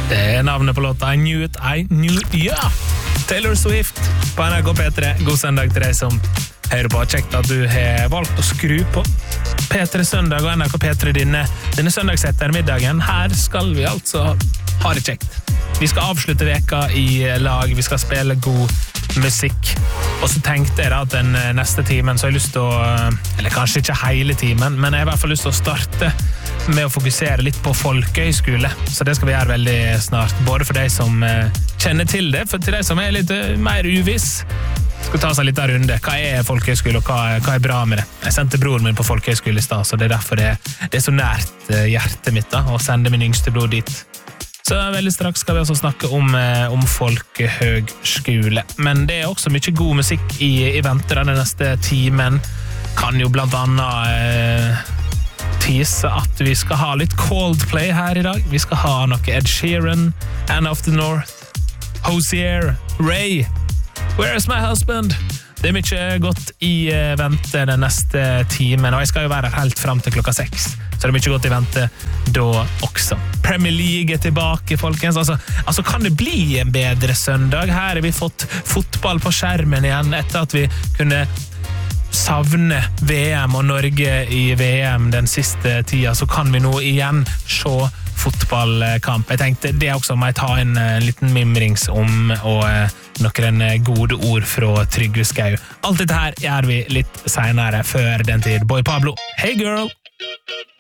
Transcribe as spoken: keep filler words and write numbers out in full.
Det er navnet på låta I Knew It, I Knew Ja! Taylor Swift på N R K P tre. God søndag til deg som hører på. Kjekt at du har valgt å skru på P tre Søndag og N R K P tre denne, denne søndagsettermiddagen. Her skal vi altså ha det kjekt. Vi skal avslutte veka i lag, vi skal spille god musikk. Og så tenkte jeg da at den neste timen så har jeg lyst til å, eller kanskje ikke hele timen, men jeg har i hvert fall lyst til å starte med å fokusere litt på folkehøyskole. Så det skal vi gjøre veldig snart, både for de som kjenner til det, for til de som er litt mer uviss. Skal ta oss en liten runde. Hva er folkehøyskole, og hva, hva er bra med det? Jeg sendte broren min på folkehøyskole i stad, så det er derfor det, det er så nært hjertet mitt da, å sende min yngste bror dit. Så veldig straks skal vi også snakke om, om folkehøgskole. Men det er også mye god musikk i, i vente denne neste timen. Kan jo blant annet eh, tise at vi skal ha litt Coldplay her i dag. Vi skal ha noe Ed Sheeran, Anna of the North, Hozier, Ray, Where's My Husband? Det er mye godt i vente den neste timen, og jeg skal jo være her helt frem til klokka seks. Så det er mye godt i vente da også. Premier League er tilbake, folkens. Altså, altså kan det bli en bedre søndag? Her har vi fått fotball på skjermen igjen, etter at vi kunne savne V M og Norge i V M den siste tida, så kan vi nå igjen se fotballkamp. Jeg tenkte det også må jeg ta en, en liten mimrings om, og eh, noen gode ord fra Trygve Skau. Alt dette her gjør vi litt senere, før den tid. Boy Pablo, hey girl!